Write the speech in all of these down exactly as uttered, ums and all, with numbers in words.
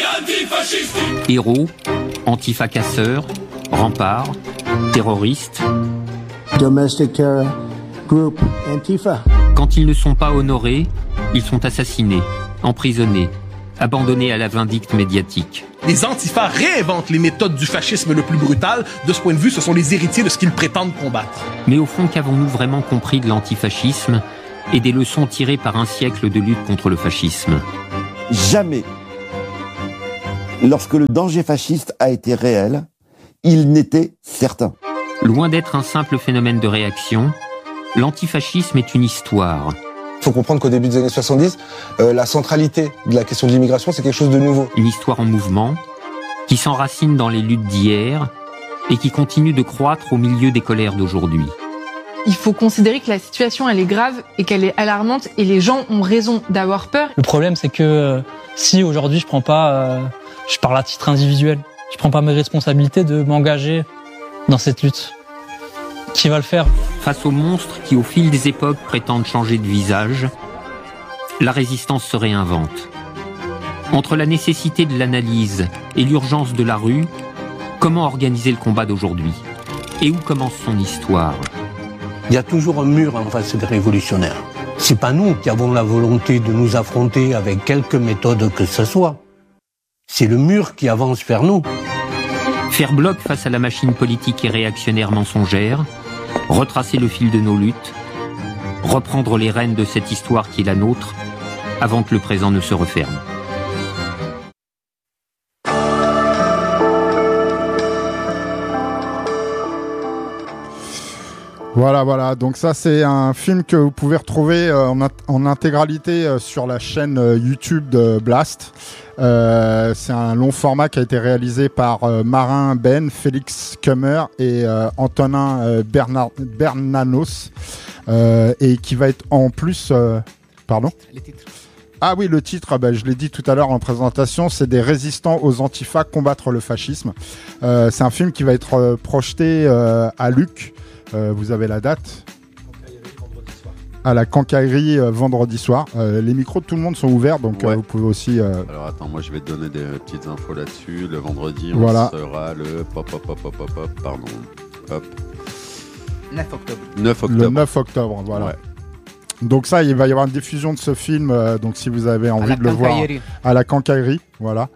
Héros, antifa-casseurs, remparts, terroristes. Domestic terror group Antifa. Quand ils ne sont pas honorés, ils sont assassinés, emprisonnés, abandonnés à la vindicte médiatique. Les antifas réinventent les méthodes du fascisme le plus brutal. De ce point de vue, ce sont les héritiers de ce qu'ils prétendent combattre. Mais au fond, qu'avons-nous vraiment compris de l'antifascisme et des leçons tirées par un siècle de lutte contre le fascisme ? Jamais, lorsque le danger fasciste a été réel, il n'était certain. Loin d'être un simple phénomène de réaction, l'antifascisme est une histoire. Il faut comprendre qu'au début des années soixante-dix, euh, la centralité de la question de l'immigration, c'est quelque chose de nouveau. Une histoire en mouvement, qui s'enracine dans les luttes d'hier et qui continue de croître au milieu des colères d'aujourd'hui. Il faut considérer que la situation, elle est grave et qu'elle est alarmante et les gens ont raison d'avoir peur. Le problème, c'est que euh, si aujourd'hui je prends pas, euh, je parle à titre individuel, je prends pas mes responsabilités de m'engager dans cette lutte, qui va le faire ? Face aux monstres qui, au fil des époques, prétendent changer de visage, la résistance se réinvente. Entre la nécessité de l'analyse et l'urgence de la rue, comment organiser le combat d'aujourd'hui ? Et où commence son histoire ? Il y a toujours un mur en face des révolutionnaires. C'est pas nous qui avons la volonté de nous affronter avec quelque méthode que ce soit. C'est le mur qui avance vers nous. Faire bloc face à la machine politique et réactionnaire mensongère, retracer le fil de nos luttes, reprendre les rênes de cette histoire qui est la nôtre, avant que le présent ne se referme. Voilà, voilà. Donc ça, c'est un film que vous pouvez retrouver euh, en, en intégralité euh, sur la chaîne euh, YouTube de Blast. Euh, c'est un long format qui a été réalisé par euh, Marin Ben, Félix Kummer et euh, Antonin euh, Bernard, Bernanos euh, et qui va être en plus... Euh, pardon ? Les titres. Ah oui, le titre, bah, je l'ai dit tout à l'heure en présentation, c'est des résistants aux antifas combattre le fascisme. Euh, c'est un film qui va être euh, projeté euh, à Luc. Euh, vous avez la date à la Quincaillerie euh, vendredi soir. Euh, les micros de tout le monde sont ouverts, donc ouais. euh, vous pouvez aussi... Euh... Alors attends, moi je vais te donner des petites infos là-dessus. Le vendredi, on voilà. sera le... Pop, pop, pop, pop, pop, pop, pardon. Hop. neuf octobre. neuf octobre. Le neuf octobre, voilà. Ouais. Donc ça, il va y avoir une diffusion de ce film, euh, donc si vous avez envie de le voir à la Quincaillerie, voilà.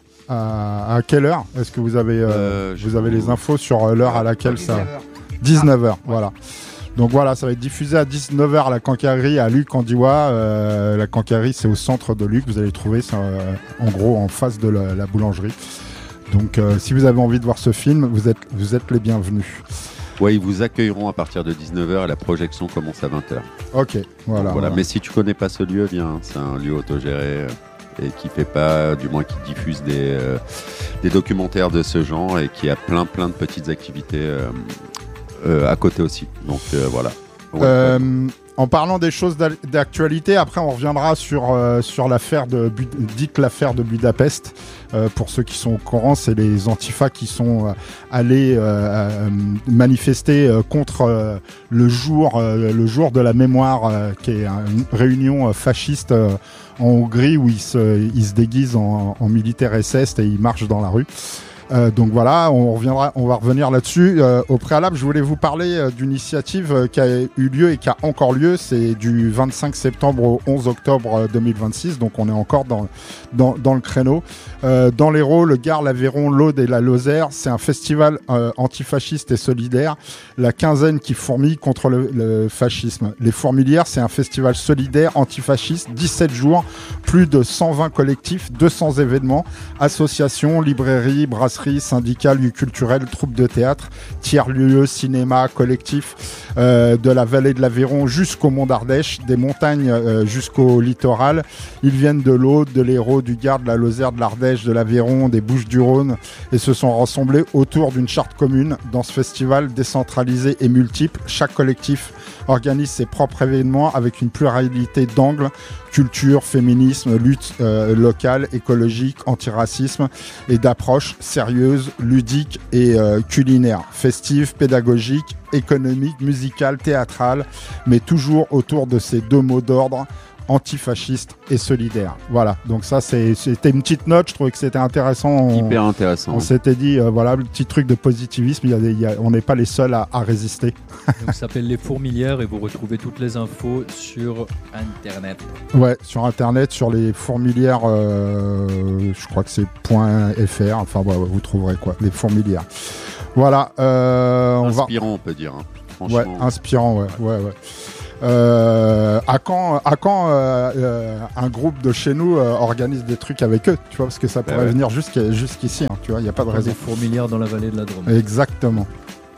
À, à quelle heure est-ce que vous avez, euh, euh, vous avez les infos sur l'heure à laquelle ça... dix-neuf heures, voilà. Donc voilà, ça va être diffusé à dix-neuf heures à la Quincaillerie à Luc Andiwa. Euh, la Quincaillerie, c'est au centre de Luc. Vous allez trouver ça, euh, en gros, en face de la, la boulangerie. Donc, euh, si vous avez envie de voir ce film, vous êtes, vous êtes les bienvenus. Ouais, ils vous accueilleront à partir de dix-neuf heures et la projection commence à vingt heures. Ok, voilà. Donc, voilà. voilà. Mais si tu connais pas ce lieu, viens. C'est un lieu autogéré et qui fait pas, du moins qui diffuse des, euh, des documentaires de ce genre et qui a plein, plein de petites activités. Euh, Euh, à côté aussi, donc euh, voilà. Ouais, euh, ouais. En parlant des choses d'actualité, après on reviendra sur euh, sur l'affaire de dite l'affaire de Budapest. Euh, pour ceux qui sont au courant, c'est les antifas qui sont euh, allés euh, euh, manifester euh, contre euh, le jour euh, le jour de la mémoire, euh, qui est une réunion euh, fasciste euh, en Hongrie où ils se ils se déguisent en, en militaires S S et ils marchent dans la rue. Euh, donc voilà, on reviendra, on va revenir là-dessus. Euh, au préalable, je voulais vous parler euh, d'une initiative euh, qui a eu lieu et qui a encore lieu. C'est du vingt-cinq septembre au onze octobre deux mille vingt-six. Donc on est encore dans dans, dans le créneau. Euh, dans l'Hérault, le Gard, l'Aveyron, l'Aude et la Lozère, c'est un festival euh, antifasciste et solidaire. La quinzaine qui fourmille contre le, le fascisme. Les Fourmilières, c'est un festival solidaire antifasciste. dix-sept jours, plus de cent vingt collectifs, deux cents événements, associations, librairies, brasseries, syndicats, lieux culturels, troupes de théâtre, tiers-lieux, cinéma, collectifs, euh, de la vallée de l'Aveyron jusqu'au Mont d'Ardèche, des montagnes euh, jusqu'au littoral. Ils viennent de l'Aude, de l'Hérault, du Gard, de la Lozère, de l'Ardèche, de l'Aveyron, des Bouches-du-Rhône et se sont rassemblés autour d'une charte commune. Dans ce festival décentralisé et multiple, chaque collectif organise ses propres événements avec une pluralité d'angles, culture, féminisme, lutte euh, locale, écologique, antiracisme et d'approches sérieuses, ludiques et euh, culinaires, festives, pédagogiques, économiques, musicales, théâtrales, mais toujours autour de ces deux mots d'ordre: antifasciste et solidaire. Voilà, donc ça c'est, c'était une petite note, je trouvais que c'était intéressant. On, Hyper intéressant. On s'était dit, euh, voilà, le petit truc de positivisme, il y a des, il y a, on n'est pas les seuls à, à résister. Donc, ça s'appelle Les Fourmilières et vous retrouvez toutes les infos sur Internet. Ouais, sur Internet, sur les fourmilières, euh, je crois que c'est .fr, enfin ouais, ouais, vous trouverez quoi, les fourmilières. Voilà. Euh, on inspirant, va... on peut dire. Hein. Franchement. Ouais, inspirant, ouais, ouais, ouais. Euh, à quand, à quand euh, euh, un groupe de chez nous euh, organise des trucs avec eux, tu vois, parce que ça pourrait ouais. venir jusqu'à, jusqu'ici, hein, tu vois, il n'y a pas de raison. Des fourmilières dans la vallée de la Drôme. Exactement.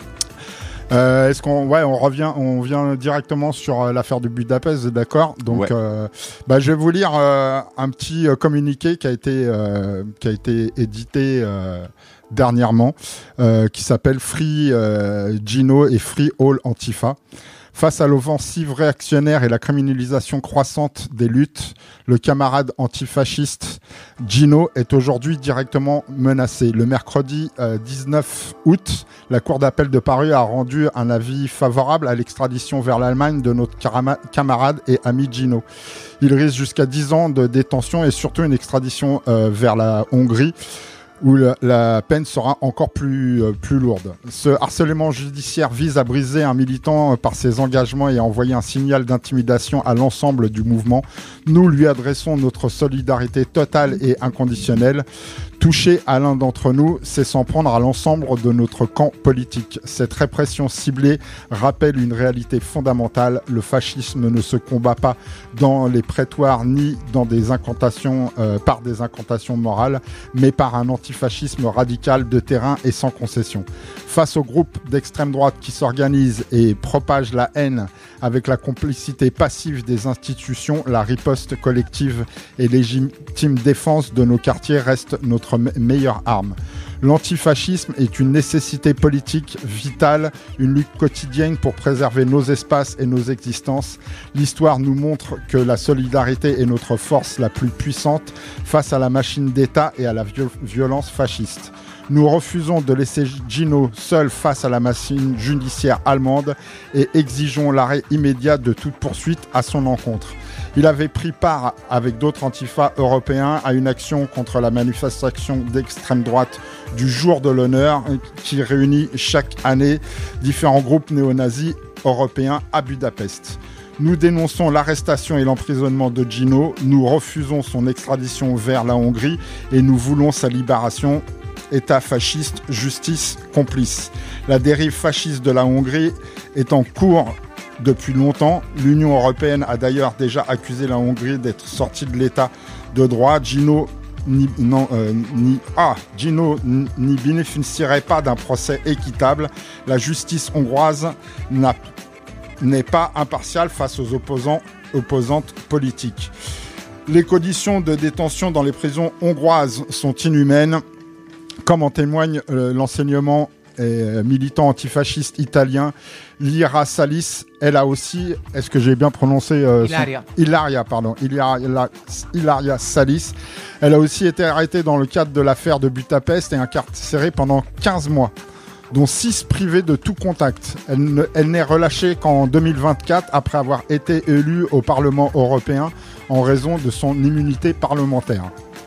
Euh, est-ce qu'on, ouais, on revient, on vient directement sur euh, l'affaire de Budapest, d'accord. Donc, ouais. euh, bah, je vais vous lire euh, un petit euh, communiqué qui a été, euh, qui a été édité euh, dernièrement, euh, qui s'appelle Free euh, Gino et Free All Antifa. Face à l'offensive réactionnaire et la criminalisation croissante des luttes, le camarade antifasciste Gino est aujourd'hui directement menacé. Le mercredi euh, dix-neuf août, la Cour d'appel de Paris a rendu un avis favorable à l'extradition vers l'Allemagne de notre camarade et ami Gino. Il risque jusqu'à dix ans de détention et surtout une extradition euh, vers la Hongrie, où la, la peine sera encore plus, euh, plus lourde. Ce harcèlement judiciaire vise à briser un militant euh, par ses engagements et à envoyer un signal d'intimidation à l'ensemble du mouvement. Nous lui adressons notre solidarité totale et inconditionnelle. Toucher à l'un d'entre nous, c'est s'en prendre à l'ensemble de notre camp politique. Cette répression ciblée rappelle une réalité fondamentale. Le fascisme ne se combat pas dans les prétoires ni dans des incantations, euh, par des incantations morales, mais par un antifascisme radical de terrain et sans concession. Face aux groupes d'extrême droite qui s'organisent et propagent la haine avec la complicité passive des institutions, la riposte collective et légitime défense de nos quartiers reste notre me- meilleure arme. L'antifascisme est une nécessité politique vitale, une lutte quotidienne pour préserver nos espaces et nos existences. L'histoire nous montre que la solidarité est notre force la plus puissante face à la machine d'État et à la viol- violence fasciste. Nous refusons de laisser Gino seul face à la machine judiciaire allemande et exigeons l'arrêt immédiat de toute poursuite à son encontre. Il avait pris part avec d'autres antifas européens à une action contre la manifestation d'extrême droite du Jour de l'honneur qui réunit chaque année différents groupes néo-nazis européens à Budapest. Nous dénonçons l'arrestation et l'emprisonnement de Gino, nous refusons son extradition vers la Hongrie et nous voulons sa libération. État fasciste, justice complice. La dérive fasciste de la Hongrie est en cours depuis longtemps. L'Union européenne a d'ailleurs déjà accusé la Hongrie d'être sortie de l'état de droit. Gino n'y non, euh, ni, ah, Gino n'y bénéficierait pas d'un procès équitable. La justice hongroise n'a, n'est pas impartiale face aux opposants, opposantes politiques. Les conditions de détention dans les prisons hongroises sont inhumaines, comme en témoigne euh, l'enseignement et militant antifasciste italien Ilaria Salis. Elle a aussi, est-ce que j'ai bien prononcé euh, Ilaria. Son... Ilaria, pardon. Ilaria, Ilaria Salis. Elle a aussi été arrêtée dans le cadre de l'affaire de Budapest et incarcérée pendant quinze mois, dont six privés de tout contact. Elle, ne, elle n'est relâchée qu'en deux mille vingt-quatre après avoir été élue au Parlement européen en raison de son immunité parlementaire.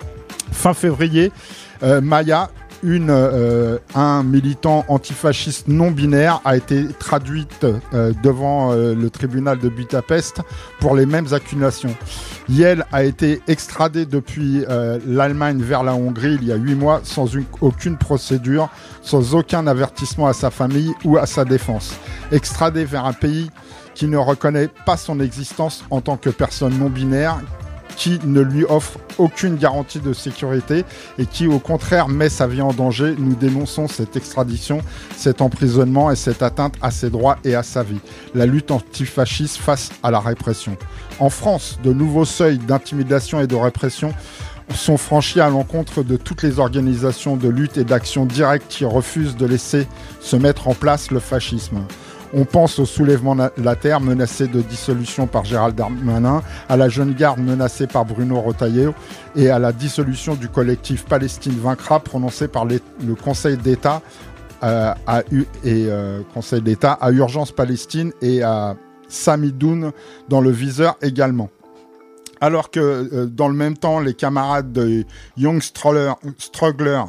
Fin février, euh, Maya, Une, euh, un militant antifasciste non-binaire a été traduite euh, devant euh, le tribunal de Budapest pour les mêmes accusations. Yael a été extradé depuis euh, l'Allemagne vers la Hongrie il y a huit mois sans une, aucune procédure, sans aucun avertissement à sa famille ou à sa défense. Extradé vers un pays qui ne reconnaît pas son existence en tant que personne non-binaire, qui ne lui offre aucune garantie de sécurité et qui au contraire met sa vie en danger. Nous dénonçons cette extradition, cet emprisonnement et cette atteinte à ses droits et à sa vie. La lutte antifasciste face à la répression. En France, de nouveaux seuils d'intimidation et de répression sont franchis à l'encontre de toutes les organisations de lutte et d'action directe qui refusent de laisser se mettre en place le fascisme. On pense au soulèvement La Terre menacé de dissolution par Gérald Darmanin, à la Jeune Garde menacée par Bruno Retailleau et à la dissolution du collectif Palestine Vaincra prononcé par les, le Conseil d'État, euh, à, et, euh, Conseil d'État à Urgence Palestine et à Samidoun dans le viseur également. Alors que euh, dans le même temps, les camarades de Young Struggler, Struggler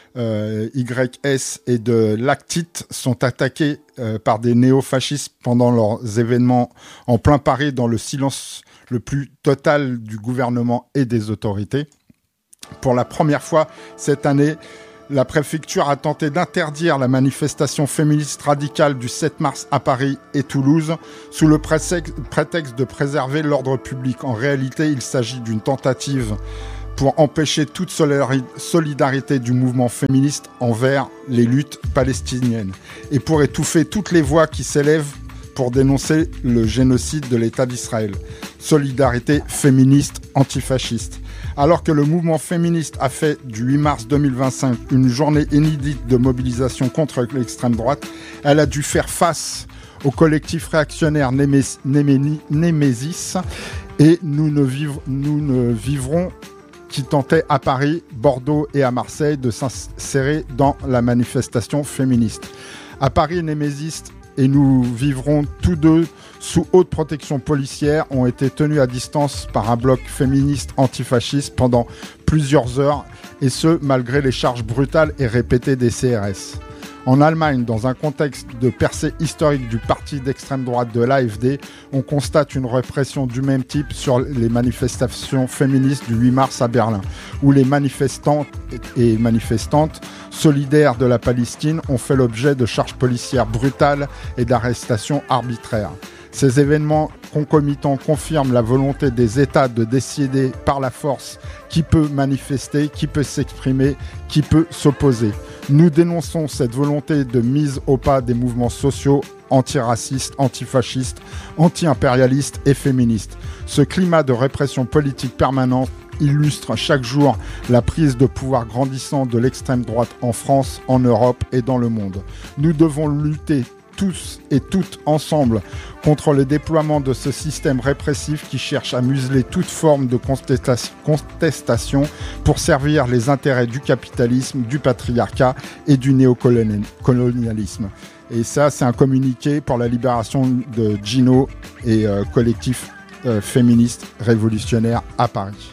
euh, Y S et de Lactite sont attaqués euh, par des néo-fascistes pendant leurs événements en plein Paris, dans le silence le plus total du gouvernement et des autorités. Pour la première fois cette année, la préfecture a tenté d'interdire la manifestation féministe radicale du sept mars à Paris et Toulouse sous le prétexte de préserver l'ordre public. En réalité, il s'agit d'une tentative pour empêcher toute solidarité du mouvement féministe envers les luttes palestiniennes et pour étouffer toutes les voix qui s'élèvent pour dénoncer le génocide de l'État d'Israël. Solidarité féministe antifasciste. Alors que le mouvement féministe a fait du huit mars deux mille vingt-cinq une journée inédite de mobilisation contre l'extrême droite, elle a dû faire face au collectif réactionnaire Némé- Néméni- Némésis et nous ne, vivre, nous ne vivrons qui tentait à Paris, Bordeaux et à Marseille de s'insérer dans la manifestation féministe. À Paris, Némésis et nous vivrons tous deux sous haute protection policière ont été tenus à distance par un bloc féministe antifasciste pendant plusieurs heures, et ce, malgré les charges brutales et répétées des C R S. En Allemagne, dans un contexte de percée historique du parti d'extrême droite de l'A F D, on constate une répression du même type sur les manifestations féministes du huit mars à Berlin, où les manifestantes et manifestantes solidaires de la Palestine ont fait l'objet de charges policières brutales et d'arrestations arbitraires. Ces événements concomitants confirment la volonté des États de décider par la force qui peut manifester, qui peut s'exprimer, qui peut s'opposer. Nous dénonçons cette volonté de mise au pas des mouvements sociaux antiracistes, antifascistes, anti-impérialistes et féministes. Ce climat de répression politique permanente illustre chaque jour la prise de pouvoir grandissante de l'extrême droite en France, en Europe et dans le monde. Nous devons lutter tous et toutes ensemble contre le déploiement de ce système répressif qui cherche à museler toute forme de contestation pour servir les intérêts du capitalisme, du patriarcat et du néocolonialisme. Et ça, c'est un communiqué pour la libération de Gino et euh, collectif euh, féministe révolutionnaire à Paris.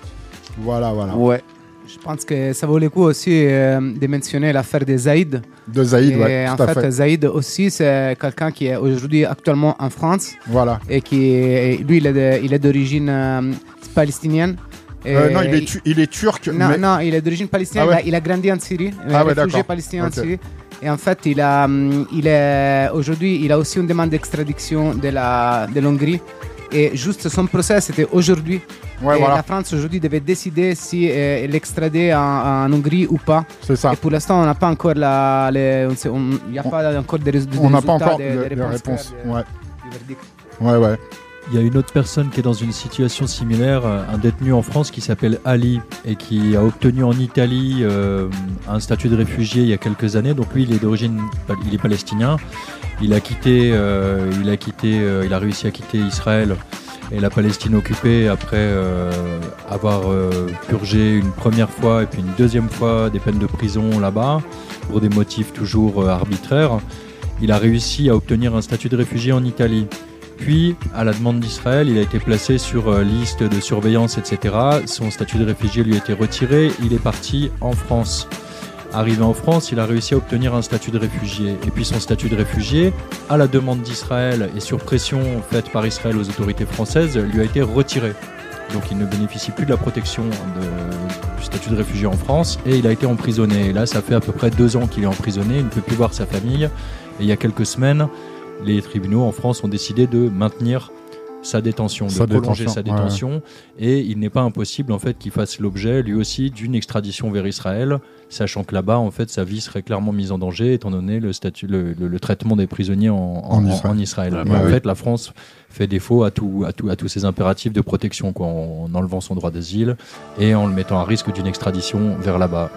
Voilà, voilà. Ouais. Je pense que ça vaut le coup aussi euh, de mentionner l'affaire de Zaïd. De Zaïd, et ouais, en tout à fait, fait. Zaïd aussi, c'est quelqu'un qui est aujourd'hui actuellement en France. Voilà. Et qui, est, lui, il est, de, il est d'origine euh, palestinienne. Et euh, non, il est, tu, il est turc. Non, mais... non, il est d'origine palestinienne. Ah ouais. il, a, il a grandi en Syrie. Ah il est ouais, réfugié d'accord. palestinien Okay. en Syrie. Et en fait, il a, il est aujourd'hui, il a aussi une demande d'extradition de la, de l'Hongrie. Et juste son procès, c'était aujourd'hui. Ouais, et voilà. la France aujourd'hui devait décider si euh, l'extrader en, en Hongrie ou pas. C'est ça. Et pour l'instant, on n'a pas encore la, les, on il n'y a pas encore des, rés- des On n'a résultats, pas encore des, de, des de réponses, réponse. claires, Ouais. du verdict. Ouais, ouais. Il y a une autre personne qui est dans une situation similaire, un détenu en France qui s'appelle Ali et qui a obtenu en Italie euh, un statut de réfugié il y a quelques années. Donc lui, il est d'origine, il est palestinien. Il a quitté, euh, il a quitté, euh, il a réussi à quitter Israël et la Palestine occupée après euh, avoir euh, purgé une première fois et puis une deuxième fois des peines de prison là-bas pour des motifs toujours euh, arbitraires. Il a réussi à obtenir un statut de réfugié en Italie. Puis, à la demande d'Israël, il a été placé sur euh, liste de surveillance, et cetera. Son statut de réfugié lui a été retiré. Il est parti en France. Arrivé en France, il a réussi à obtenir un statut de réfugié. Et puis son statut de réfugié, à la demande d'Israël et sur pression faite par Israël aux autorités françaises, lui a été retiré. Donc il ne bénéficie plus de la protection de, du statut de réfugié en France et il a été emprisonné. Et là, ça fait à peu près deux ans qu'il est emprisonné, il ne peut plus voir sa famille. Et il y a quelques semaines, les tribunaux en France ont décidé de maintenir sa détention, de sa prolonger détention, sa détention. ouais. Et il n'est pas impossible en fait qu'il fasse l'objet lui aussi d'une extradition vers Israël, sachant que là-bas en fait sa vie serait clairement mise en danger étant donné le statut, le, le, le traitement des prisonniers en, en, En Israël. en Israël. Ouais, Mais bah en oui. fait, la France fait défaut à tout, à tout, à tous ces impératifs de protection, quoi, en enlevant son droit d'asile et en le mettant à risque d'une extradition vers là-bas.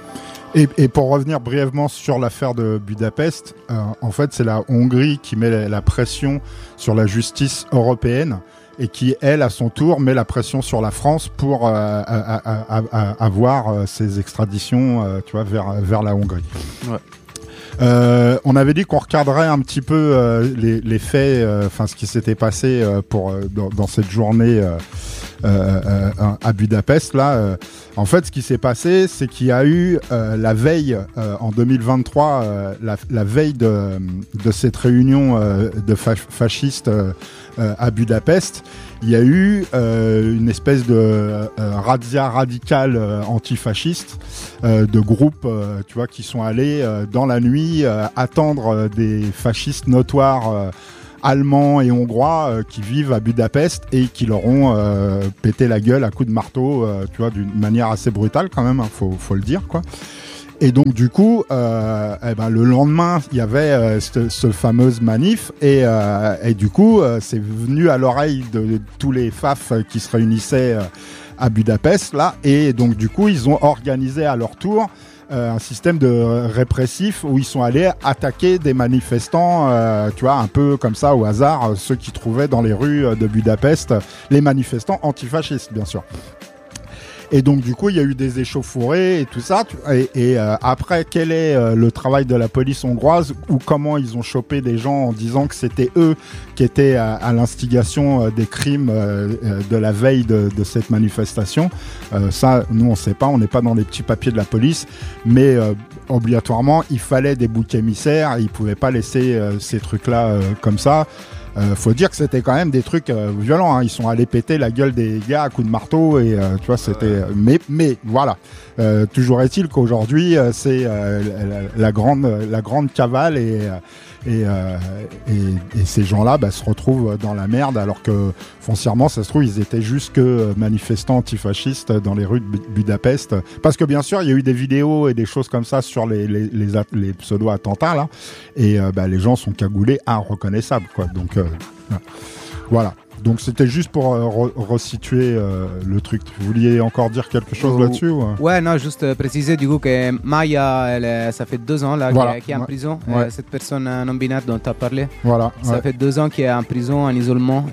Et, et pour revenir brièvement sur l'affaire de Budapest, euh, en fait, c'est la Hongrie qui met la, la pression sur la justice européenne et qui, elle, à son tour, met la pression sur la France pour euh, à, à, à, à avoir euh, ces extraditions, euh, tu vois, vers vers la Hongrie. Ouais. Euh, on avait dit qu'on regarderait un petit peu euh, les, les faits, enfin euh, ce qui s'était passé euh, pour euh, dans, dans cette journée. Euh, euh, euh, à Budapest. Là, euh, en fait, ce qui s'est passé, c'est qu'il y a eu euh, la veille euh, en deux mille vingt-trois, euh, la, la veille de, de cette réunion euh, de fa- fascistes euh, euh, à Budapest, il y a eu euh, une espèce de euh, razzia radicale euh, antifasciste euh, de groupes, euh, tu vois, qui sont allés euh, dans la nuit euh, attendre euh, des fascistes notoires euh, allemands et hongrois euh, qui vivent à Budapest et qui leur ont euh, pété la gueule à coups de marteau, euh, tu vois, d'une manière assez brutale quand même, hein, faut, faut le dire, quoi. Et donc du coup, euh, eh ben, le lendemain, il y avait euh, ce, ce fameuse manif et, euh, et du coup, euh, c'est venu à l'oreille de, de tous les F A F qui se réunissaient euh, à Budapest là, et donc du coup, ils ont organisé à leur tour euh, un système de répressif où ils sont allés attaquer des manifestants, euh, tu vois, un peu comme ça au hasard, euh, ceux qui trouvaient dans les rues de Budapest, les manifestants antifascistes, bien sûr. Et donc du coup il y a eu des échauffourées et tout ça, et, et euh, après quel est euh, le travail de la police hongroise, ou comment ils ont chopé des gens en disant que c'était eux qui étaient à, à l'instigation euh, des crimes euh, euh, de la veille de, de cette manifestation, euh, ça nous on sait pas, on n'est pas dans les petits papiers de la police, mais euh, obligatoirement il fallait des boucs émissaires, ils pouvaient pas laisser euh, ces trucs là euh, comme ça. Euh, faut dire que c'était quand même des trucs euh, violents, hein. Ils sont allés péter la gueule des gars à coups de marteau et euh, tu vois, c'était. Ouais. Mais mais voilà. Euh, toujours est-il qu'aujourd'hui euh, c'est euh, la, la grande la grande cavale et et, euh, et, et ces gens-là bah, se retrouvent dans la merde, alors que foncièrement ça se trouve ils étaient juste que manifestants antifascistes dans les rues de Budapest. Parce que bien sûr il y a eu des vidéos et des choses comme ça sur les les les, les pseudo attentats là, et euh, bah, les gens sont cagoulés inreconnaissables quoi. Donc euh, voilà. Donc c'était juste pour euh, re- resituer euh, le truc. Vous vouliez encore dire quelque chose oh, là-dessus ou... Ouais, non, juste euh, préciser du coup que Maya, elle est, ça fait deux ans là voilà. qu'elle, qu'elle est en ouais. prison. Ouais. Euh, cette personne non binaire dont tu as parlé. Voilà. Ça ouais. fait deux ans qu'elle est en prison, en isolement,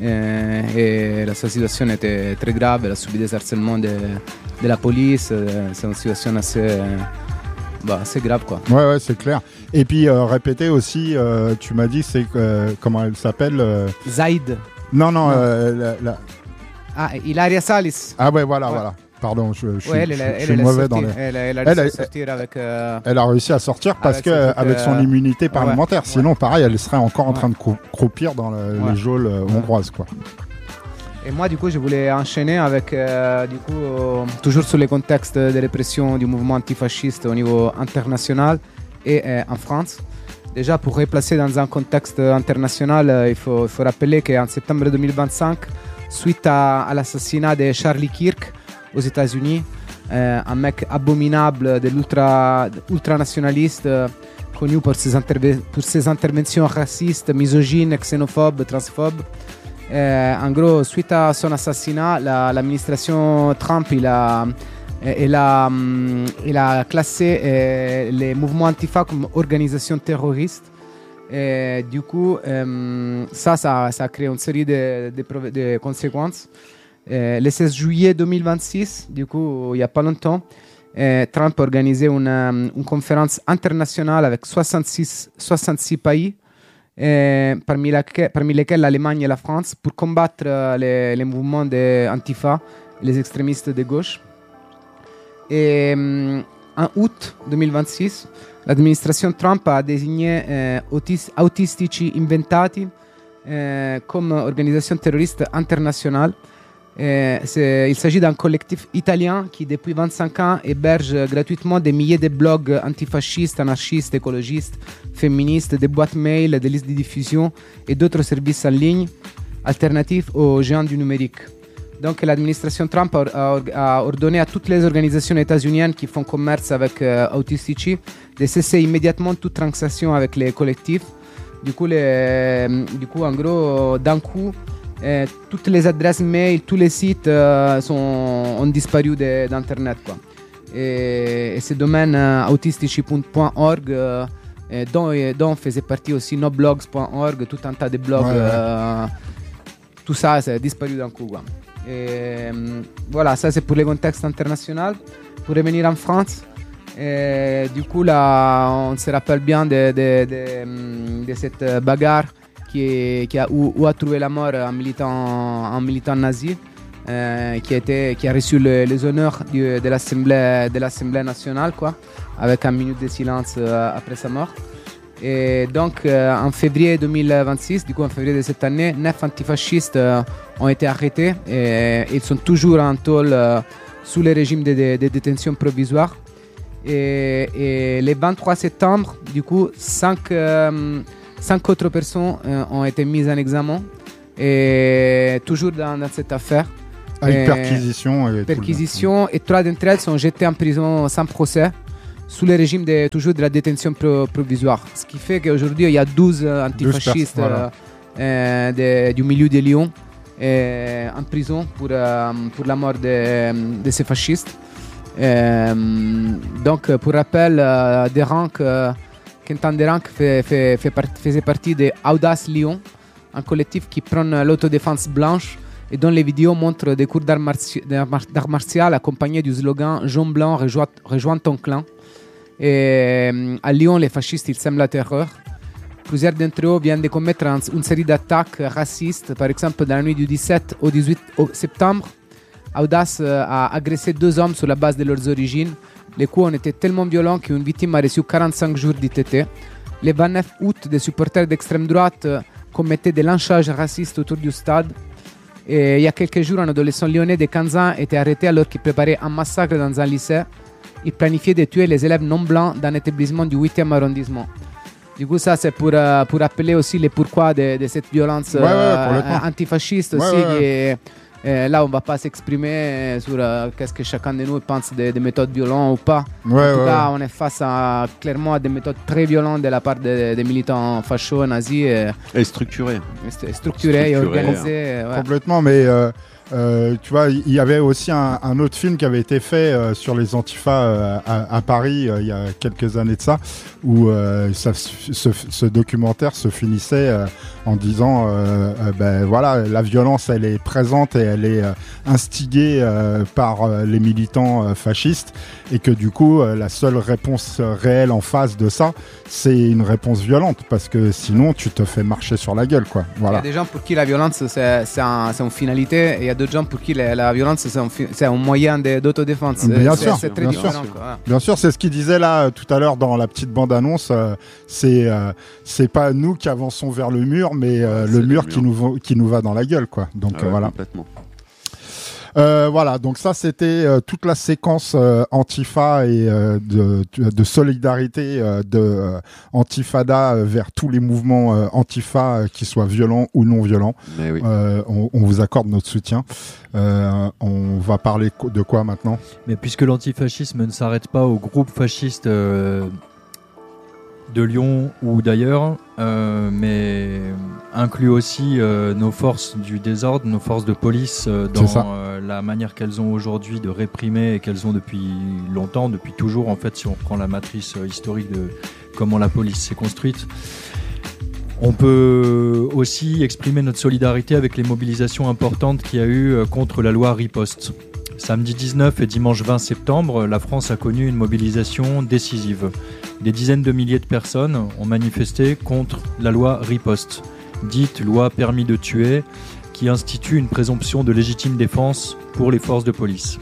et, et sa situation était très grave. Elle a subi des harcèlements de, de la police. C'est une situation assez... Bah, c'est grave quoi. Ouais ouais c'est clair. Et puis euh, répéter aussi, euh, tu m'as dit c'est euh, comment elle s'appelle euh... Zaid. Non non. non. Euh, la, la... Ah, Ilaria Salis. Ah ouais voilà ouais. voilà. Pardon, je, je, ouais, je, elle, je, elle, je suis elle mauvais sorti, dans les. Elle, elle a réussi elle, à sortir avec. Euh... Elle a réussi à sortir parce avec que truc, avec son euh... immunité parlementaire. Ouais. Sinon ouais. pareil, elle serait encore en ouais. train de croupir dans le, ouais. les geôles euh, hongroises quoi. Et moi, du coup, je voulais enchaîner avec, euh, du coup, euh, toujours sur les contextes de répression du mouvement antifasciste au niveau international et euh, en France. Déjà, pour replacer dans un contexte international, euh, il, faut, il faut rappeler qu'en septembre deux mille vingt-cinq, suite à, à l'assassinat de Charlie Kirk aux États-Unis, euh, un mec abominable de l'ultra, ultranationaliste, euh, connu pour ses, interve- pour ses interventions racistes, misogynes, xénophobes, transphobes. Euh, en gros, suite à son assassinat, la, l'administration Trump il a, il a, il a classé euh, les mouvements Antifa comme organisation terroriste. Et du coup, euh, ça, ça, ça a créé une série de, de, de conséquences. Euh, le seize juillet deux mille vingt-six, du coup, il n'y a pas longtemps, euh, Trump a organisé une, une conférence internationale avec soixante-six, soixante-six pays. Et parmi, laquelle, parmi lesquels l'Allemagne et la France, pour combattre euh, les, les mouvements des Antifa, les extrémistes de gauche. Et euh, en août deux mille vingt-six, l'administration Trump a désigné euh, autis, Autistici Inventati euh, comme organisation terroriste internationale. Et il s'agit d'un collectif italien qui, depuis vingt-cinq ans, héberge gratuitement des milliers de blogs antifascistes, anarchistes, écologistes, féministes, des boîtes mail, des listes de diffusion et d'autres services en ligne alternatifs aux géants du numérique. Donc l'administration Trump a, a, a ordonné à toutes les organisations états-uniennes qui font commerce avec euh, Autistici de cesser immédiatement toute transaction avec les collectifs. Du coup, les, du coup en gros, d'un coup, Et toutes les adresses mail, tous les sites euh, sont, ont disparu de, d'Internet. Quoi. Et, et ce domaine euh, autistici point org, euh, dont, dont faisait partie aussi noblogs point org, tout un tas de blogs, ouais, euh, ouais. Tout ça, c'est disparu d'un coup. Quoi. Et, voilà, ça c'est pour le contexte international. Pour revenir en France, et, du coup, là, on se rappelle bien de, de, de, de cette bagarre qui, est, qui a, où, où a trouvé la mort un militant, un militant nazi. euh, qui, a été, qui a reçu le, les honneurs du, de, l'Assemblée, de l'Assemblée nationale, quoi, avec une minute de silence euh, après sa mort. Et donc, euh, en février deux mille vingt-six, du coup en février de cette année, neuf antifascistes euh, ont été arrêtés et, et ils sont toujours en tôle euh, sous le régime de, de, de détention provisoire. Et, et le vingt-trois septembre, du coup, cinq, euh, cinq autres personnes euh, ont été mises en examen, et toujours dans, dans cette affaire. Avec perquisition. Et perquisition, et trois d'entre elles sont jetées en prison sans procès, sous le régime de, toujours de la détention pro- provisoire. Ce qui fait qu'aujourd'hui, il y a douze antifascistes douze voilà. euh, de, du milieu de Lyon euh, en prison pour, euh, pour la mort de, de ces fascistes. Euh, donc, pour rappel, euh, Derank, euh, Quentin Derank fait, fait, fait part, faisait partie de Audace Lyon, un collectif qui prône l'autodéfense blanche et dont les vidéos montrent des cours d'art, marti- d'art martial accompagnés du slogan « Jaune blanc, rejoins, rejoins ton clan ». Et euh, à Lyon, les fascistes, ils sèment la terreur. Plusieurs d'entre eux viennent de commettre un, une série d'attaques racistes. Par exemple, dans la nuit du dix-sept au dix-huit septembre, Audace euh, a agressé deux hommes sur la base de leurs origines. Les coups ont été tellement violents qu'une victime a reçu quarante-cinq jours d'I T T. Le vingt-neuf août, des supporters d'extrême droite euh, commettaient des lynchages racistes autour du stade. Et il y a quelques jours, un adolescent lyonnais de quinze ans a été arrêté alors qu'il préparait un massacre dans un lycée. Il planifiait de tuer les élèves non blancs d'un établissement du huitième arrondissement. Du coup, ça, c'est pour, euh, pour rappeler aussi les pourquoi de, de cette violence ouais, ouais, euh, antifasciste ouais, aussi. Ouais, ouais. Et, et là, on ne va pas s'exprimer sur euh, qu'est-ce que chacun de nous pense des, des méthodes violentes ou pas. Ouais, en tout ouais, cas, ouais. on est face à, clairement à des méthodes très violentes de la part des, des militants fachos, nazis. Et, et structurés. Et structurés et organisés. Ouais. Complètement, mais... Euh... Euh, tu vois, il y avait aussi un, un autre film qui avait été fait euh, sur les antifas euh, à, à Paris euh, il y a quelques années de ça, où euh, ça, ce, ce documentaire se finissait euh, en disant, euh, euh, ben voilà, la violence, elle est présente et elle est euh, instigée euh, par euh, les militants euh, fascistes, et que du coup, euh, la seule réponse réelle en face de ça, c'est une réponse violente, parce que sinon, tu te fais marcher sur la gueule, quoi. Voilà. Il y a des gens pour qui la violence, c'est, c'est, un, c'est une finalité, et il y a d'autres gens pour qui la, la violence, c'est un, c'est un moyen de, d'autodéfense. Bien c'est, sûr, c'est très bien différent. sûr. Quoi. Bien sûr, c'est ce qu'il disait là tout à l'heure dans la petite bande-annonce. Euh, c'est euh, c'est pas nous qui avançons vers le mur, mais euh, le, mur le mur qui nous va, qui nous va dans la gueule, quoi. Donc ah ouais, euh, voilà. Complètement. Euh, voilà, donc ça c'était euh, toute la séquence euh, Antifa et euh, de, de solidarité euh, de euh, Antifada euh, vers tous les mouvements euh, Antifa, euh, qu'ils soient violents ou non violents. Mais oui. euh, on, on vous accorde notre soutien. Euh, on va parler de quoi maintenant ? Mais puisque l'antifascisme ne s'arrête pas au groupe fasciste euh, de Lyon ou d'ailleurs, euh, mais inclut aussi euh, nos forces du désordre, nos forces de police euh, dans euh, la manière qu'elles ont aujourd'hui de réprimer et qu'elles ont depuis longtemps, depuis toujours en fait, si on reprend la matrice euh, historique de comment la police s'est construite. On peut aussi exprimer notre solidarité avec les mobilisations importantes qu'il y a eu euh, contre la loi Riposte. Samedi dix-neuf et dimanche vingt septembre, la France a connu une mobilisation décisive. Des dizaines de milliers de personnes ont manifesté contre la loi Riposte, dite loi permis de tuer, qui institue une présomption de légitime défense pour les forces de police.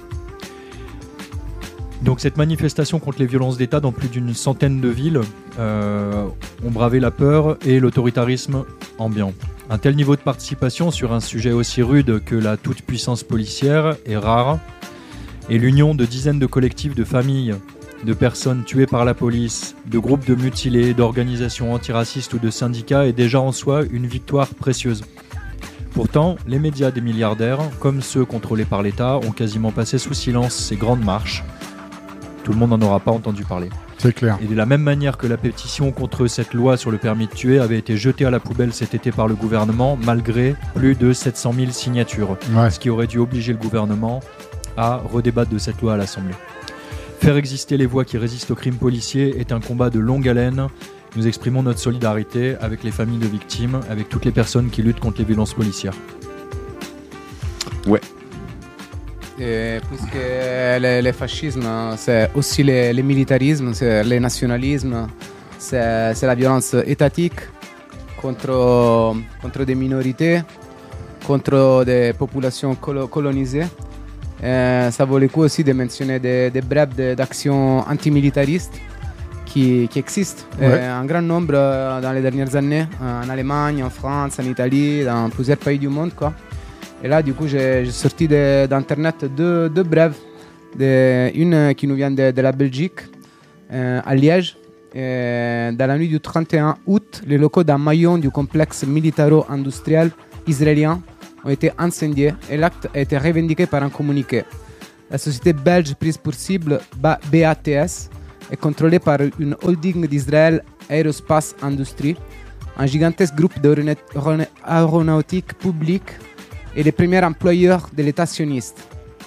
Donc cette manifestation contre les violences d'État dans plus d'une centaine de villes euh, ont bravé la peur et l'autoritarisme ambiant. Un tel niveau de participation sur un sujet aussi rude que la toute-puissance policière est rare, et l'union de dizaines de collectifs de familles, de personnes tuées par la police, de groupes de mutilés, d'organisations antiracistes ou de syndicats est déjà en soi une victoire précieuse. Pourtant, les médias des milliardaires, comme ceux contrôlés par l'État, ont quasiment passé sous silence ces grandes marches. Tout le monde n'en aura pas entendu parler. C'est clair. Et de la même manière que la pétition contre cette loi sur le permis de tuer avait été jetée à la poubelle cet été par le gouvernement, malgré plus de sept cent mille signatures, ouais. Ce qui aurait dû obliger le gouvernement à redébattre de cette loi à l'Assemblée. Faire exister les voix qui résistent aux crimes policiers est un combat de longue haleine. Nous exprimons notre solidarité avec les familles de victimes, avec toutes les personnes qui luttent contre les violences policières. Ouais. Et puisque le, le fascisme, c'est aussi le, le militarisme, c'est le nationalisme, c'est, c'est la violence étatique contre, contre des minorités, contre des populations colo- colonisées. Euh, ça vaut le coup aussi de mentionner des, des brèves de, d'actions antimilitaristes qui, qui existent Ouais. euh, en grand nombre euh, dans les dernières années, en Allemagne, en France, en Italie, dans plusieurs pays du monde, quoi. Et là, du coup, j'ai, j'ai sorti de, d'internet deux, deux brèves, de, une qui nous vient de, de la Belgique, euh, à Liège. Et dans la nuit du trente et un août, les locaux d'un maillon du complexe militaro-industriel israélien ont été incendiés et l'acte a été revendiqué par un communiqué. La société belge prise pour cible, B A T S, est contrôlée par une holding d'Israël Aerospace Industrie, un gigantesque groupe d'aéronautique publique et les premiers employeurs de l'État sioniste.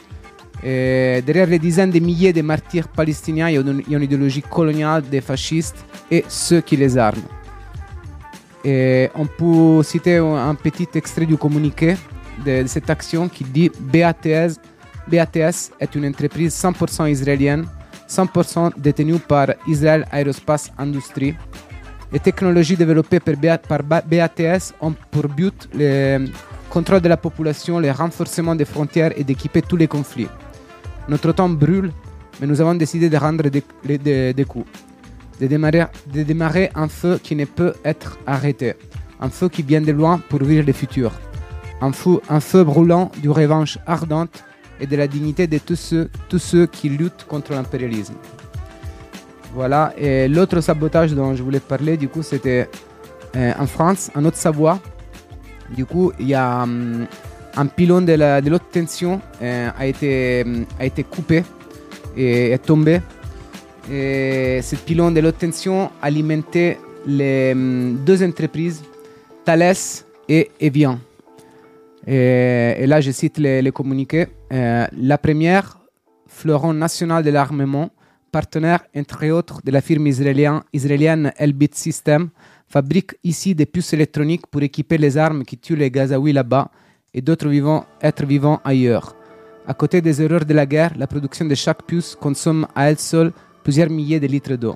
Et derrière les dizaines de milliers de martyrs palestiniens, il y a une, il y a une idéologie coloniale des fascistes et ceux qui les arment. Et on peut citer un, un petit extrait du communiqué de, de cette action qui dit B A T S, B A T S est une entreprise cent pour cent israélienne, cent pour cent détenue par Israel Aerospace Industrie. Les technologies développées par B A, par B A T S ont pour but le contrôle de la population, le renforcement des frontières et d'équiper tous les conflits. Notre temps brûle, mais nous avons décidé de rendre des, des, des coups, de démarrer, de démarrer un feu qui ne peut être arrêté, un feu qui vient de loin pour ouvrir le futur, un feu, un feu brûlant d'une revanche ardente et de la dignité de tous ceux, tous ceux qui luttent contre l'impérialisme. Voilà, et l'autre sabotage dont je voulais parler, du coup, c'était euh, en France, en Haute-Savoie. Du coup, il y a um, un pylône de, la, de l'haute tension euh, a, été, a été coupé et est tombé. Et ce pylône de l'haute tension alimentait les um, deux entreprises, Thales et Evian. Et, et là, je cite les, les communiqués. Euh, la première, fleuron national de l'armement, partenaire entre autres de la firme israélienne, israélienne Elbit Systems, fabrique ici des puces électroniques pour équiper les armes qui tuent les Gazaouis là-bas et d'autres vivants, êtres vivants ailleurs. À côté des erreurs de la guerre, la production de chaque puce consomme à elle seule plusieurs milliers de litres d'eau.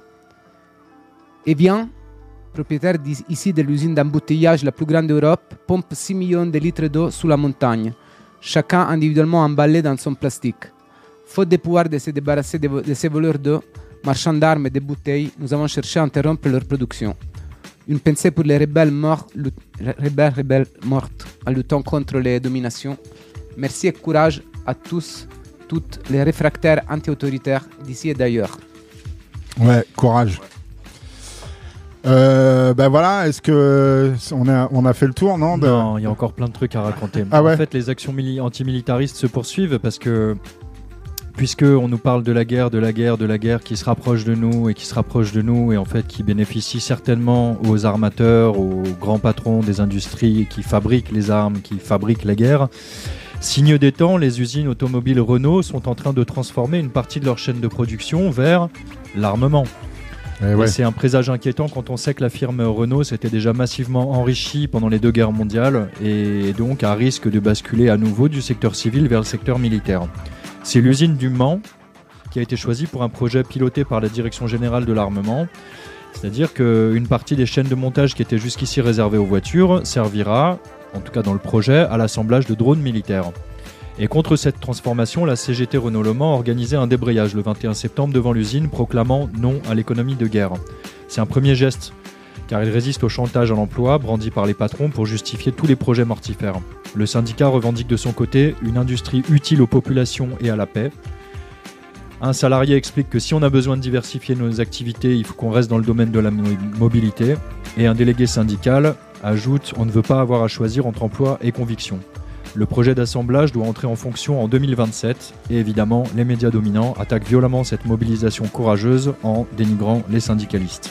Evian, propriétaire ici de l'usine d'embouteillage la plus grande d'Europe, pompe six millions de litres d'eau sous la montagne, chacun individuellement emballé dans son plastique. Faute de pouvoir de se débarrasser de, de ces voleurs d'eau, marchands d'armes et de bouteilles, nous avons cherché à interrompre leur production. Une pensée pour les rebelles morts, lut, rebelles, rebelles mortes en luttant contre les dominations. Merci et courage à tous, toutes les réfractaires anti-autoritaires d'ici et d'ailleurs. Ouais, courage. Euh, ben voilà, est-ce que on a on a fait le tour, non de... Non, il y a encore plein de trucs à raconter. Ah ouais. En fait, les actions mili- antimilitaristes se poursuivent parce que puisque on nous parle de la guerre, de la guerre, de la guerre qui se rapproche de nous et qui se rapproche de nous et en fait qui bénéficie certainement aux armateurs, aux grands patrons des industries qui fabriquent les armes, qui fabriquent la guerre. Signe des temps, les usines automobiles Renault sont en train de transformer une partie de leur chaîne de production vers l'armement. Et et ouais. c'est un présage inquiétant quand on sait que la firme Renault s'était déjà massivement enrichie pendant les deux guerres mondiales et donc à risque de basculer à nouveau du secteur civil vers le secteur militaire. C'est l'usine du Mans qui a été choisie pour un projet piloté par la Direction générale de l'armement. C'est-à-dire qu'une partie des chaînes de montage qui étaient jusqu'ici réservées aux voitures servira, en tout cas dans le projet, à l'assemblage de drones militaires. Et contre cette transformation, la C G T Renault Le Mans a organisé un débrayage le vingt et un septembre devant l'usine, proclamant non à l'économie de guerre. C'est un premier geste, car il résiste au chantage à l'emploi brandi par les patrons pour justifier tous les projets mortifères. Le syndicat revendique de son côté une industrie utile aux populations et à la paix. Un salarié explique que si on a besoin de diversifier nos activités, il faut qu'on reste dans le domaine de la mobilité. Et un délégué syndical ajoute « On ne veut pas avoir à choisir entre emploi et conviction ». Le projet d'assemblage doit entrer en fonction en deux mille vingt-sept et évidemment, les médias dominants attaquent violemment cette mobilisation courageuse en dénigrant les syndicalistes.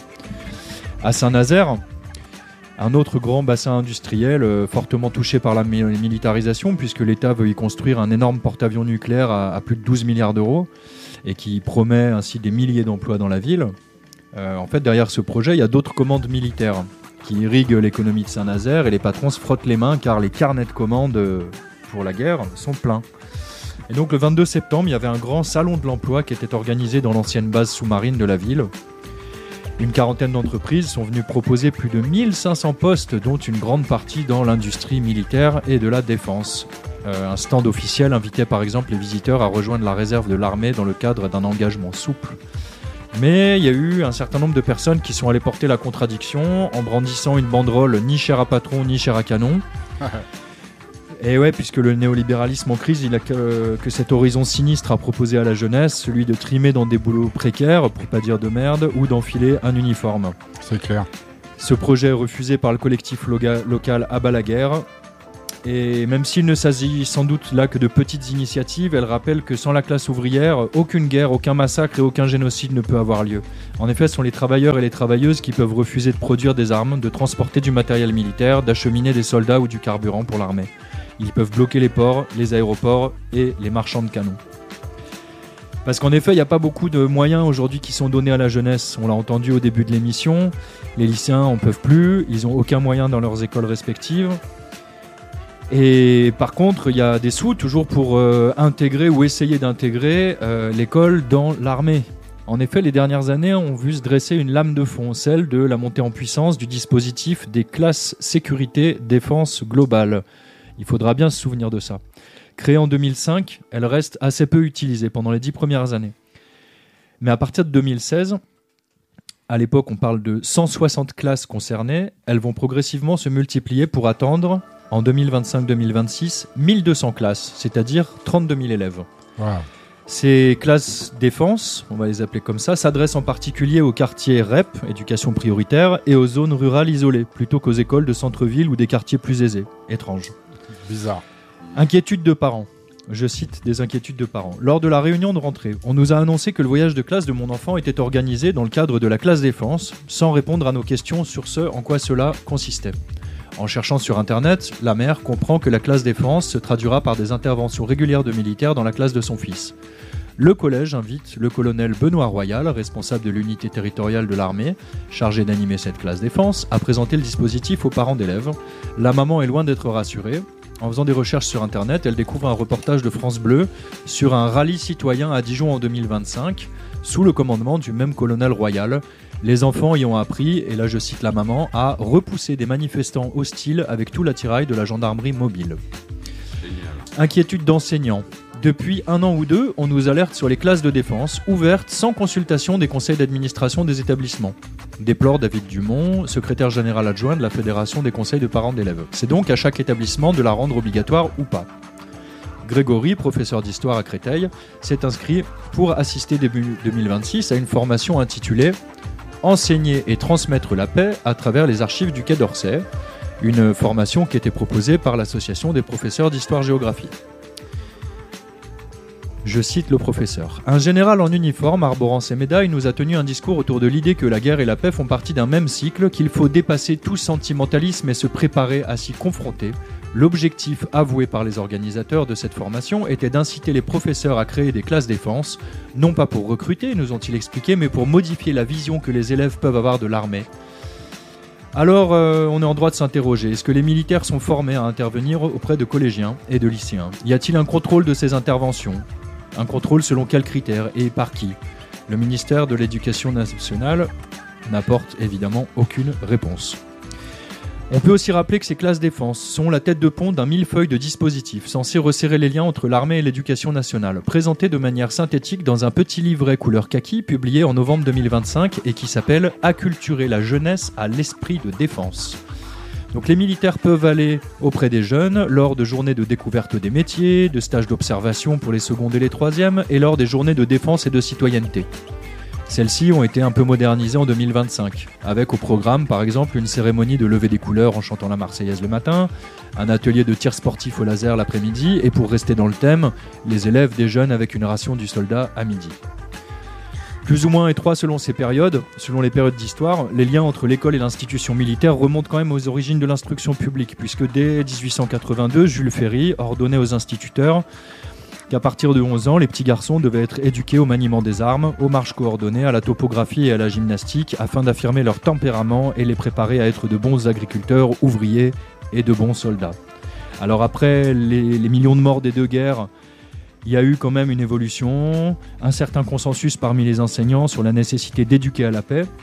À Saint-Nazaire, un autre grand bassin industriel euh, fortement touché par la mi- militarisation puisque l'État veut y construire un énorme porte-avions nucléaire à, à plus de douze milliards d'euros et qui promet ainsi des milliers d'emplois dans la ville. Euh, en fait, derrière ce projet, il y a d'autres commandes militaires qui irriguent l'économie de Saint-Nazaire et les patrons se frottent les mains car les carnets de commandes pour la guerre sont pleins. Et donc le vingt-deux septembre, il y avait un grand salon de l'emploi qui était organisé dans l'ancienne base sous-marine de la ville. Une quarantaine d'entreprises sont venues proposer plus de mille cinq cents postes, dont une grande partie dans l'industrie militaire et de la défense. Euh, un stand officiel invitait par exemple les visiteurs à rejoindre la réserve de l'armée dans le cadre d'un engagement souple. Mais il y a eu un certain nombre de personnes qui sont allées porter la contradiction en brandissant une banderole ni chair à patron ni chair à canon. Et ouais, puisque le néolibéralisme en crise, il a que, que cet horizon sinistre à proposer à la jeunesse, celui de trimer dans des boulots précaires, pour pas dire de merde, ou d'enfiler un uniforme. C'est clair. Ce projet est refusé par le collectif loga- local Abat la guerre. Et même s'il ne s'agit sans doute là que de petites initiatives, elle rappelle que sans la classe ouvrière, aucune guerre, aucun massacre et aucun génocide ne peut avoir lieu. En effet, ce sont les travailleurs et les travailleuses qui peuvent refuser de produire des armes, de transporter du matériel militaire, d'acheminer des soldats ou du carburant pour l'armée. Ils peuvent bloquer les ports, les aéroports et les marchands de canons. Parce qu'en effet, il n'y a pas beaucoup de moyens aujourd'hui qui sont donnés à la jeunesse. On l'a entendu au début de l'émission. Les lycéens n'en peuvent plus. Ils n'ont aucun moyen dans leurs écoles respectives. Et par contre, il y a des sous toujours pour euh, intégrer ou essayer d'intégrer euh, l'école dans l'armée. En effet, les dernières années ont vu se dresser une lame de fond, celle de la montée en puissance du dispositif des classes sécurité défense globale. Il faudra bien se souvenir de ça. Créée en deux mille cinq, elle reste assez peu utilisée pendant les dix premières années. Mais à partir de deux mille seize, à l'époque on parle de cent soixante classes concernées, elles vont progressivement se multiplier pour atteindre, en deux mille vingt-cinq deux mille vingt-six, mille deux cents classes, c'est-à-dire trente-deux mille élèves. Wow. Ces classes défense, on va les appeler comme ça, s'adressent en particulier aux quartiers R E P, éducation prioritaire, et aux zones rurales isolées, plutôt qu'aux écoles de centre-ville ou des quartiers plus aisés. Étrange. Bizarre. Inquiétude de parents. Je cite des inquiétudes de parents. Lors de la réunion de rentrée, on nous a annoncé que le voyage de classe de mon enfant était organisé dans le cadre de la classe défense, sans répondre à nos questions sur ce en quoi cela consistait. En cherchant sur internet, la mère comprend que la classe défense se traduira par des interventions régulières de militaires dans la classe de son fils. Le collège invite le colonel Benoît Royal, responsable de l'unité territoriale de l'armée, chargé d'animer cette classe défense, à présenter le dispositif aux parents d'élèves. La maman est loin d'être rassurée. En faisant des recherches sur internet, elle découvre un reportage de France Bleu sur un rallye citoyen à Dijon en deux mille vingt-cinq, sous le commandement du même colonel Royal. Les enfants y ont appris, et là je cite la maman, à repousser des manifestants hostiles avec tout l'attirail de la gendarmerie mobile. Génial. Inquiétude d'enseignants. Depuis un an ou deux, on nous alerte sur les classes de défense ouvertes sans consultation des conseils d'administration des établissements. Déplore David Dumont, secrétaire général adjoint de la Fédération des conseils de parents d'élèves. C'est donc à chaque établissement de la rendre obligatoire ou pas. Grégory, professeur d'histoire à Créteil, s'est inscrit pour assister début deux mille vingt-six à une formation intitulée « Enseigner et transmettre la paix à travers les archives du Quai d'Orsay », une formation qui était proposée par l'Association des professeurs d'histoire-géographie. Je cite le professeur. Un général en uniforme, arborant ses médailles, nous a tenu un discours autour de l'idée que la guerre et la paix font partie d'un même cycle, qu'il faut dépasser tout sentimentalisme et se préparer à s'y confronter. L'objectif avoué par les organisateurs de cette formation était d'inciter les professeurs à créer des classes défense, non pas pour recruter, nous ont-ils expliqué, mais pour modifier la vision que les élèves peuvent avoir de l'armée. Alors, euh, on est en droit de s'interroger. Est-ce que les militaires sont formés à intervenir auprès de collégiens et de lycéens ? Y a-t-il un contrôle de ces interventions ? Un contrôle selon quels critères et par qui ? Le ministère de l'Éducation nationale n'apporte évidemment aucune réponse. On peut aussi rappeler que ces classes défense sont la tête de pont d'un millefeuille de dispositifs censés resserrer les liens entre l'armée et l'éducation nationale, présenté de manière synthétique dans un petit livret couleur kaki publié en novembre deux mille vingt-cinq et qui s'appelle « Acculturer la jeunesse à l'esprit de défense ». Donc les militaires peuvent aller auprès des jeunes lors de journées de découverte des métiers, de stages d'observation pour les secondes et les troisièmes, et lors des journées de défense et de citoyenneté. Celles-ci ont été un peu modernisées en deux mille vingt-cinq, avec au programme par exemple une cérémonie de levée des couleurs en chantant la Marseillaise le matin, un atelier de tir sportif au laser l'après-midi, et pour rester dans le thème, les élèves des jeunes avec une ration du soldat à midi. Plus ou moins étroits selon ces périodes, selon les périodes d'histoire, les liens entre l'école et l'institution militaire remontent quand même aux origines de l'instruction publique, puisque dès dix-huit cent quatre-vingt-deux, Jules Ferry ordonnait aux instituteurs qu'à partir de onze ans, les petits garçons devaient être éduqués au maniement des armes, aux marches coordonnées, à la topographie et à la gymnastique, afin d'affirmer leur tempérament et les préparer à être de bons agriculteurs, ouvriers et de bons soldats. Alors après les, les millions de morts des deux guerres, il y a eu quand même une évolution, un certain consensus parmi les enseignants sur la nécessité d'éduquer à la paix.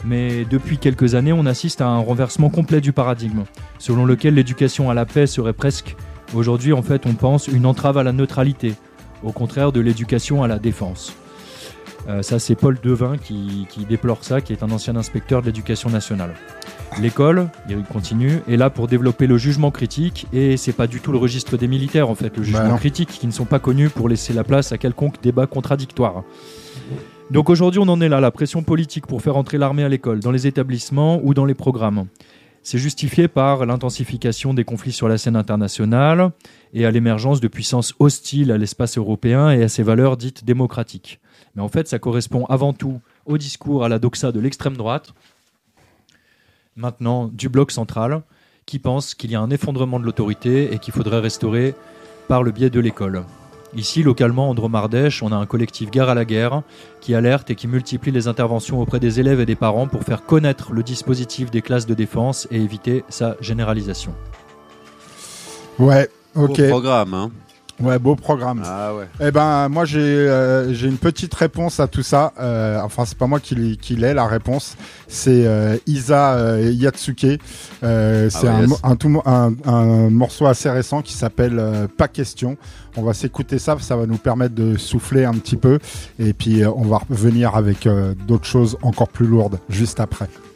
Mais depuis quelques années, on assiste à un renversement complet du paradigme, selon lequel l'éducation à la paix serait presque, aujourd'hui en fait on pense, une entrave à la neutralité, au contraire de l'éducation à la défense. Euh, ça c'est Paul Devin qui, qui déplore ça, qui est un ancien inspecteur de l'éducation nationale. L'école, il continue, est là pour développer le jugement critique, et c'est pas du tout le registre des militaires en fait, le jugement bah critique, qui ne sont pas connus pour laisser la place à quelconque débat contradictoire. Donc aujourd'hui on en est là, la pression politique pour faire entrer l'armée à l'école, dans les établissements ou dans les programmes. C'est justifié par l'intensification des conflits sur la scène internationale et à l'émergence de puissances hostiles à l'espace européen et à ses valeurs dites démocratiques. Mais en fait ça correspond avant tout au discours, à la doxa de l'extrême droite, maintenant du bloc central, qui pense qu'il y a un effondrement de l'autorité et qu'il faudrait restaurer par le biais de l'école. Ici, localement, en Drôme-Ardèche, on a un collectif Gare à la guerre qui alerte et qui multiplie les interventions auprès des élèves et des parents pour faire connaître le dispositif des classes de défense et éviter sa généralisation. Ouais, ok. Beau programme, hein. Ouais, beau programme. Ah ouais. Eh ben, moi, j'ai euh, j'ai une petite réponse à tout ça. Euh, enfin, c'est pas moi qui, l'ai- qui l'ai, la réponse. C'est euh, Isa euh, Yatsuke. Euh, c'est Ah ouais, un, yes. mo- un, tout mo- un, un morceau assez récent qui s'appelle euh, Pas question. On va s'écouter ça, ça va nous permettre de souffler un petit peu. Et puis, euh, on va revenir avec euh, d'autres choses encore plus lourdes juste après.